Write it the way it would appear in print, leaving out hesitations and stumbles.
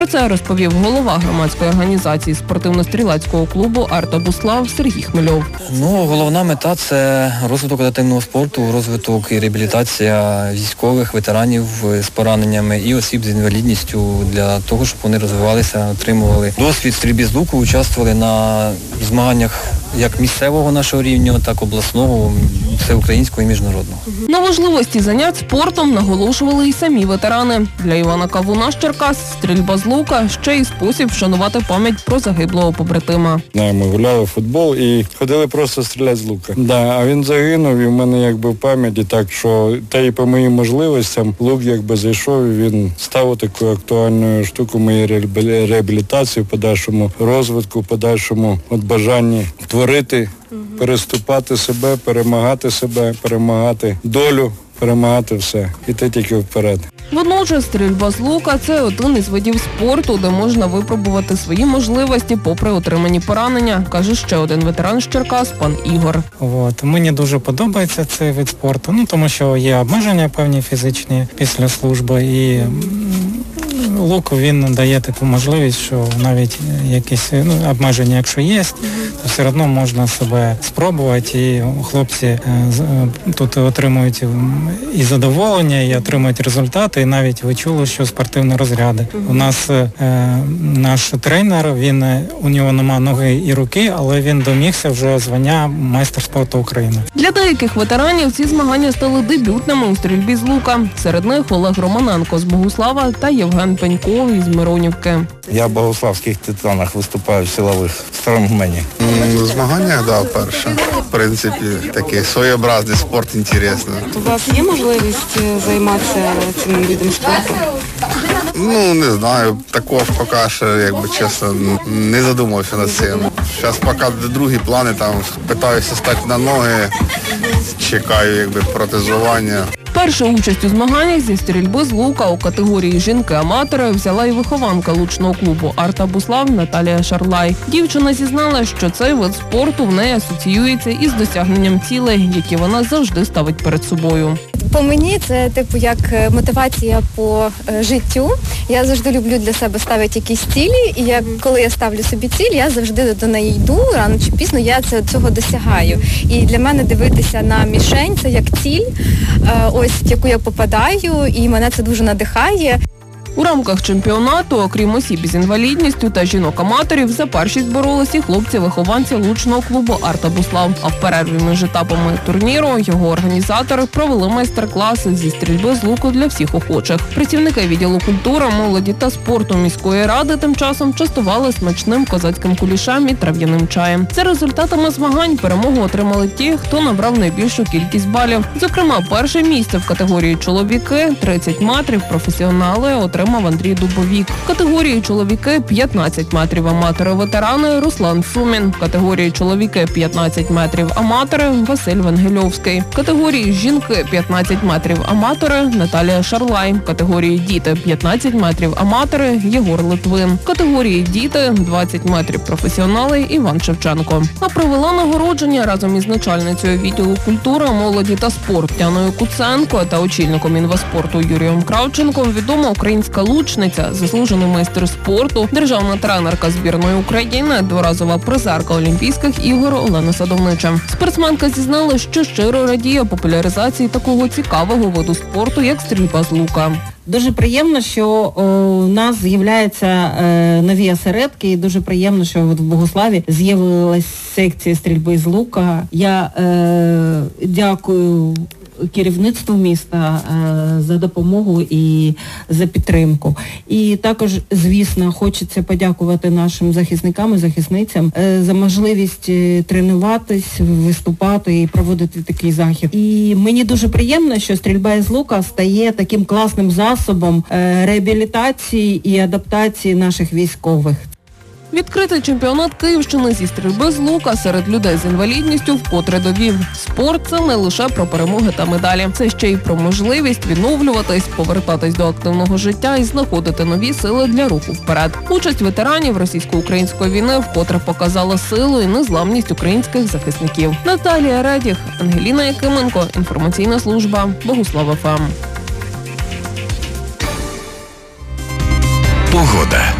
Про це розповів голова громадської організації спортивно-стрілецького клубу «Арта Буслав» Сергій Хмельов. Головна мета – це розвиток адаптивного спорту, розвиток і реабілітація військових, ветеранів з пораненнями і осіб з інвалідністю для того, щоб вони розвивалися, отримували досвід стрільби з луку, участвували на змаганнях як місцевого нашого рівня, так обласного, всеукраїнського і міжнародного. На важливості занять спортом наголошували і самі ветерани. Для Івана Кавуна з Черкас стрільба з лука – ще й спосіб вшанувати пам'ять про загиблого побратима. Ми гуляли в футбол і ходили просто стріляти з лука. А він загинув, і в мене в пам'яті, так що та й по моїм можливостям лук зайшов, і він став такою актуальною штукою моєї реабілітації, в подальшому розвитку, в подальшому бажанні творити, переступати себе, перемагати долю, перемагати все. Іти тільки вперед. Водночас стрільба з лука – це один із видів спорту, де можна випробувати свої можливості попри отримані поранення, каже ще один ветеран з Черкас, пан Ігор. Мені дуже подобається цей вид спорту, тому що є обмеження певні фізичні після служби, і лук він дає таку можливість, що навіть якісь обмеження, якщо є, то все одно можна себе спробувати, і хлопці тут отримують і задоволення, і отримують результати, і навіть ви чули, що спортивні розряди. У нас наш тренер, у нього нема ноги і руки, але він домігся вже звання майстер спорту України. Для деяких ветеранів ці змагання стали дебютними у стрільбі з лука. Серед них Олег Романенко з Богуслава та Євген Пеньков із Миронівки. Я в богуславських титанах виступаю в силових стронгмені. В змаганнях, вперше. В принципі, такий своєобразний спорт, інтересний. У вас є можливість займатися цим видом спорту? Не знаю. Також поки що, чесно, не задумався над цим. Зараз поки другі плани, питаюся стати на ноги, чекаю, протезування. Першу участь у змаганнях зі стрільби з лука у категорії жінки-аматори взяла і вихованка лучного клубу «Арта Буслав» Наталія Шарлай. Дівчина зізналась, що цей вид спорту в неї асоціюється із досягненням цілей, які вона завжди ставить перед собою. По мені це як мотивація по життю. Я завжди люблю для себе ставити якісь цілі, і коли я ставлю собі ціль, я завжди до неї йду, рано чи пізно я цього досягаю. І для мене дивитися на мішень – це як ціль, в яку я попадаю, і мене це дуже надихає. У рамках чемпіонату, окрім осіб із інвалідністю та жінок-аматорів, за першість боролися і хлопці-вихованці лучного клубу «Арта Буслав». А в перерві між етапами турніру його організатори провели майстер-класи зі стрільби з луку для всіх охочих. Працівники відділу культури, молоді та спорту міської ради тим часом частували смачним козацьким кулішем і трав'яним чаєм. За результатами змагань перемогу отримали ті, хто набрав найбільшу кількість балів. Зокрема, перше місце в категорії чоловіки, 30 метрів, професіонали отримав Андрій Дубовік. В категорії чоловіки 15 метрів аматори-ветерани Руслан Сумін. В категорії чоловіки 15 метрів аматори Василь Вангельовський. В категорії жінки 15 метрів аматори Наталія Шарлай. В категорії діти 15 метрів аматори Єгор Литвин. В категорії діти 20 метрів професіонали Іван Шевченко. А провела нагородження разом із начальницею відділу культури, молоді та спорту Тяною Куценко та очільником інваспорту Юрієм Кравченком відома українська лучниця, заслужений майстер спорту, державна тренерка збірної України, дворазова призерка Олімпійських ігор Олена Садовнича. Спортсменка зізналася, що щиро радіє популяризації такого цікавого виду спорту, як стрільба з лука. Дуже приємно, що у нас з'являються нові осередки, і дуже приємно, що в Богуславі з'явилась секція стрільби з лука. Я дякую керівництву міста за допомогу і за підтримку. І також, звісно, хочеться подякувати нашим захисникам і захисницям за можливість тренуватись, виступати і проводити такий захід. І мені дуже приємно, що стрільба з лука стає таким класним засобом реабілітації і адаптації наших військових. Відкритий чемпіонат Київщини зі стрільби з лука серед людей з інвалідністю вкотре довів. Спорт – це не лише про перемоги та медалі. Це ще й про можливість відновлюватись, повертатись до активного життя і знаходити нові сили для руху вперед. Участь ветеранів російсько-української війни вкотре показала силу і незламність українських захисників. Наталія Редіх, Ангеліна Якименко, інформаційна служба Богуслав ФМ. Погода. Правда.